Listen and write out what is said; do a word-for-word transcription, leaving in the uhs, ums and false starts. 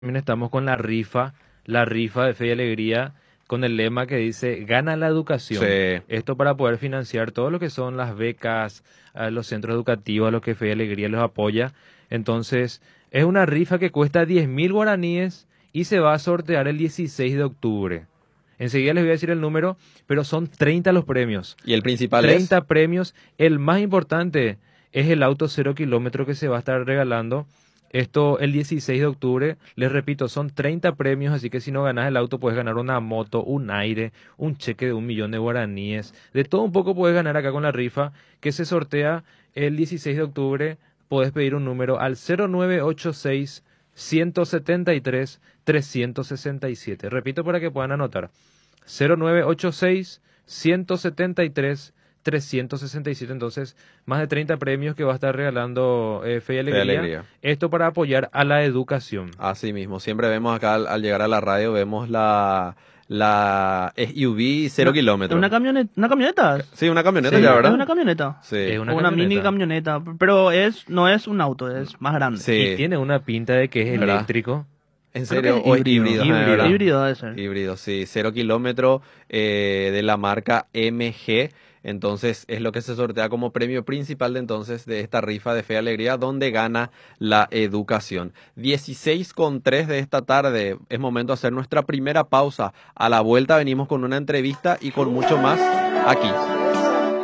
También estamos con la rifa, la rifa de Fe y Alegría, con el lema que dice, gana la educación. Sí. Esto para poder financiar todo lo que son las becas, a los centros educativos, a los que Fe y Alegría los apoya. Entonces, es una rifa que cuesta diez mil guaraníes y se va a sortear el dieciséis de octubre. Enseguida les voy a decir el número, pero son treinta los premios. ¿Y el principal es? treinta premios. El más importante es el auto cero kilómetro que se va a estar regalando. Esto el dieciséis de octubre, les repito, son treinta premios, así que si no ganas el auto puedes ganar una moto, un aire, un cheque de un millón de guaraníes. De todo un poco puedes ganar acá con la rifa que se sortea el dieciséis de octubre. Puedes pedir un número al cero nueve ocho seis, uno siete tres, tres seis siete. Repito para que puedan anotar. cero nueve ocho seis, uno siete tres, tres seis siete. Entonces, más de treinta premios que va a estar regalando eh, Fe y Fe y Alegría. Alegría. Esto para apoyar a la educación. Así mismo, siempre vemos acá al, al llegar a la radio, vemos la, la S U V cero Una- kilómetros. Una camioneta, una camioneta. Sí, una camioneta Sí, ya, Es ¿verdad? una camioneta. Sí. Es O una una mini camioneta. camioneta, pero es no es un auto, es más grande. Sí. Y tiene una pinta de que es ¿Verdad? eléctrico. ¿En Creo serio? que ¿O es es híbrido. híbrido? Híbrido. ¿Verdad? Híbrido debe ser. Híbrido, sí. Cero kilómetro eh, de la marca M G. Entonces es lo que se sortea como premio principal de entonces de esta rifa de Fe y Alegría, donde gana la educación. dieciséis con tres de esta tarde. Es momento de hacer nuestra primera pausa. A la vuelta venimos con una entrevista y con mucho más aquí